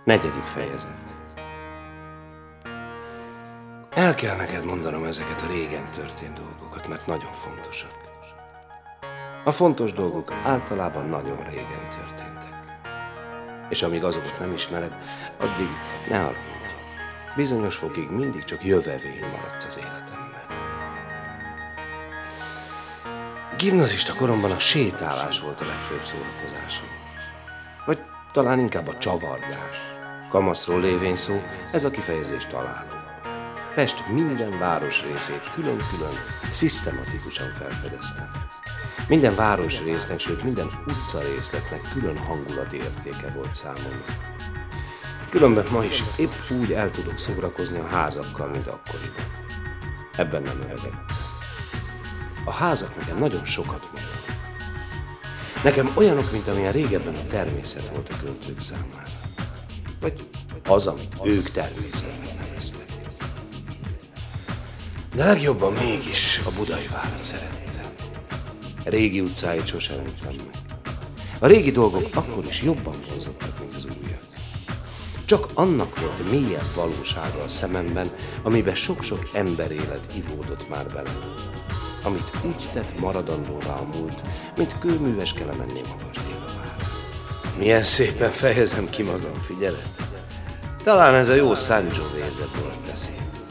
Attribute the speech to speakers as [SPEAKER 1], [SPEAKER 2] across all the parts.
[SPEAKER 1] Negyedik fejezet. El kell neked mondanom ezeket a régen történt dolgokat, mert nagyon fontosak. A fontos dolgok általában nagyon régen történtek. És amíg azokat nem ismered, addig ne haragudj. Bizonyos fokig mindig csak jövevény maradsz az életemben. Gimnazista koromban a sétálás volt a legfőbb szórakozásom. Vagy talán inkább a csavargás. Kamaszról lévén szó, ez a kifejezés találó. Pest minden városrészét külön-külön, szisztematikusan felfedeztem. Minden városrésznek, sőt minden utcarészletnek külön hangulati értéke volt számomra. Különben ma is épp úgy el tudok szórakozni a házakkal, mint akkoriban. Ebben nem öregedtem. A házak nekem nagyon sokat mondanak. Nekem olyanok, mint amilyen régebben a természet volt a költők számára. Vagy az, amit ők természetnek neveztek. De legjobban mégis a Budai várat szerettem. Régi utcáit sosem üttem meg. A régi dolgok akkor is jobban vonzottak, mint az újak. Csak annak volt mélyebb valósága a szememben, amiben sok-sok emberélet ivódott már bele. Amit úgy tett maradandóvá a múlt, mint kőműveskele menné magas Dévavár. Milyen szépen fejezem ki magam, figyeled? Talán ez a jó Sangiovese-ből teszi.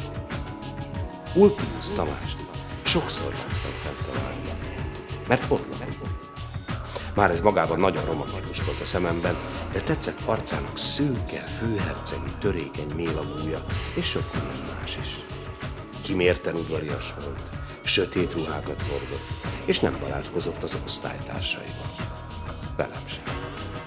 [SPEAKER 1] Ulpius Tamást sokszor láttam fent a várban, mert ott lakott. Már ez magában nagyon romantikus volt a szememben, de tetszett arcának szőke, főhercegi, törékeny mélagúja, és sok minden más is. Kimérten udvarias volt, sötét ruhákat hordott, és nem barátkozott az osztálytársaival. Velem sem.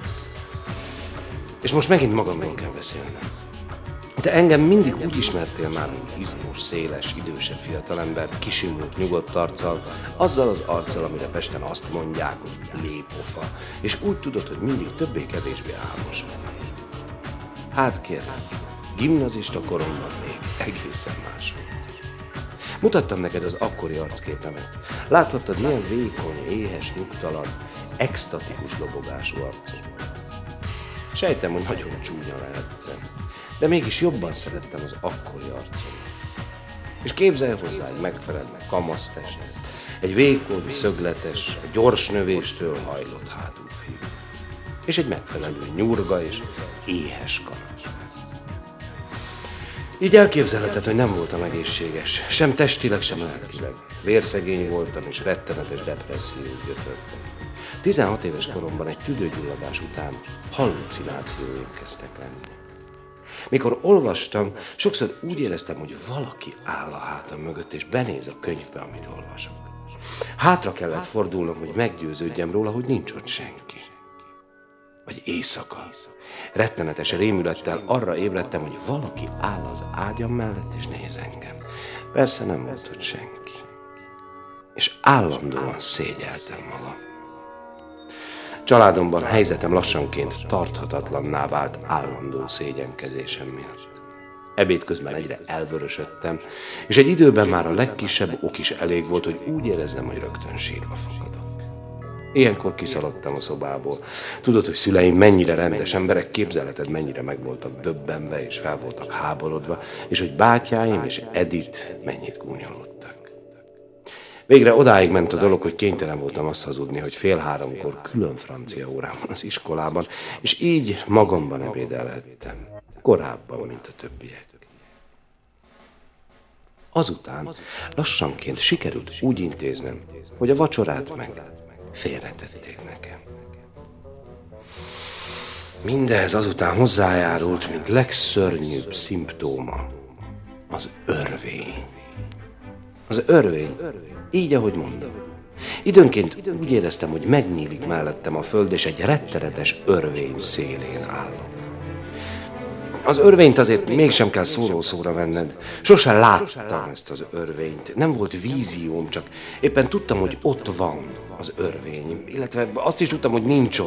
[SPEAKER 1] És most megint magamról kell beszélnem. Te engem mindig úgy ismertél már, mint izmos, széles, idősebb fiatalembert, kisimult, nyugodt arccal, azzal az arccal, amire Pesten azt mondják, hogy lépofa, és úgy tudod, hogy mindig többé-kevésbé álmos vagy. Hát kérlek, gimnazista koromban még egészen más volt. Mutattam neked az akkori arcképemet. Láthattad, milyen vékony, éhes, nyugtalan, extatikus lobogású arcom. Sejtem, hogy nagyon csúnya lehettem, de mégis jobban szerettem az akkori arcomat. És képzelj hozzá egy megfelelő kamasztestet, egy vékony, szögletes, a gyors növéstől hajlott hátúfiú, és egy megfelelő nyurga és éhes karas. Így elképzelheted, hogy nem voltam egészséges, sem testileg, sem lelkileg. Vérszegény voltam, és rettenetes depresszió gyötörtem. 16 éves koromban egy tüdőgyulladás után hallucinációim kezdtek lenni. Mikor olvastam, sokszor úgy éreztem, hogy valaki áll a hátam mögött, és benéz a könyvbe, amit olvasok. Hátra kellett fordulnom, hogy meggyőződjem róla, hogy nincs ott senki. Vagy éjszaka. Rettenetes rémülettel arra ébredtem, hogy valaki áll az ágyam mellett, és néz engem. Persze nem volt ott senki. És állandóan szégyeltem magam. Családomban helyzetem lassanként tarthatatlanná vált állandó szégyenkezésem miatt. Ebéd közben egyre elvörösödtem, és egy időben már a legkisebb ok is elég volt, hogy úgy érezzem, hogy rögtön sírva fakadok. Ilyenkor kiszaladtam a szobából. Tudod, hogy szüleim mennyire rendes emberek, képzelheted, mennyire meg voltak döbbenve és fel voltak háborodva, és hogy bátyáim és Edith mennyit gúnyolódtak. Végre odáig ment a dolog, hogy kénytelen voltam azt hazudni, hogy 2:30 külön francia órám van az iskolában, és így magamban ebédelhettem. Korábban, mint a többiek. Azután lassanként sikerült úgy intéznem, hogy a vacsorát meg félretették nekem. Mindehhez azután hozzájárult, mint legszörnyűbb szimptóma, az örvény. Az örvény, így ahogy mondom. Időnként úgy éreztem, hogy megnyílik mellettem a föld, és egy rettenetes örvény szélén állok. Az örvényt azért mégsem kell szólószóra venned. Sosem láttam ezt az örvényt. Nem volt vízióm, csak éppen tudtam, hogy ott van az örvény. Illetve azt is tudtam, hogy nincs